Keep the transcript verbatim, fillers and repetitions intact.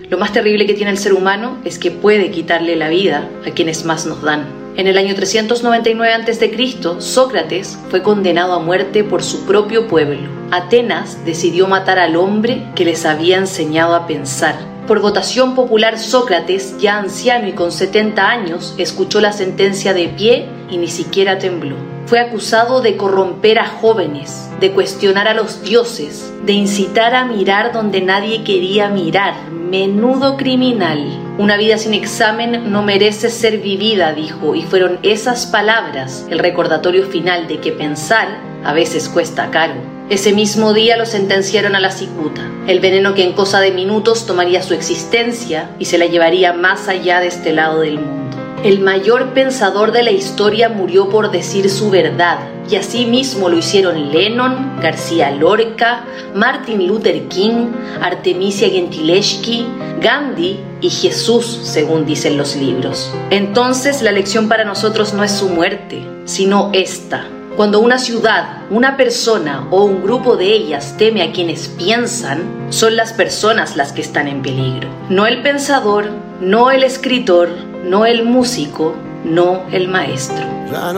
Lo más terrible que tiene el ser humano es que puede quitarle la vida a quienes más nos dan. En el año trescientos noventa y nueve antes de Cristo, Sócrates fue condenado a muerte por su propio pueblo. Atenas decidió matar al hombre que les había enseñado a pensar. Por votación popular, Sócrates, ya anciano y con setenta años, escuchó la sentencia de pie y ni siquiera tembló. Fue acusado de corromper a jóvenes, de cuestionar a los dioses, de incitar a mirar donde nadie quería mirar. Menudo criminal. Una vida sin examen no merece ser vivida, dijo, y fueron esas palabras el recordatorio final de que pensar a veces cuesta caro. Ese mismo día lo sentenciaron a la cicuta, el veneno que en cosa de minutos tomaría su existencia y se la llevaría más allá de este lado del mundo. El mayor pensador de la historia murió por decir su verdad, y así mismo lo hicieron Lennon, García Lorca, Martin Luther King, Artemisia Gentileschi, Gandhi y Jesús, según dicen los libros. Entonces la lección para nosotros no es su muerte, sino esta. Cuando una ciudad, una persona o un grupo de ellas teme a quienes piensan, son las personas las que están en peligro. No el pensador, no el escritor, no el músico, no el maestro.